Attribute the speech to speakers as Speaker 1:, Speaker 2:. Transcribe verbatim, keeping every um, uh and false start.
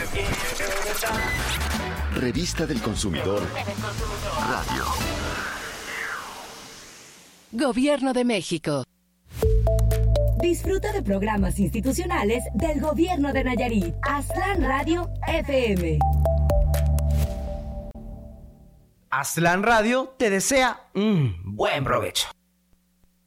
Speaker 1: Revista del Consumidor Radio.
Speaker 2: Gobierno de México.
Speaker 3: Disfruta de programas institucionales del Gobierno de Nayarit. Aztlán Radio F M.
Speaker 4: Aztlán Radio te desea un buen provecho.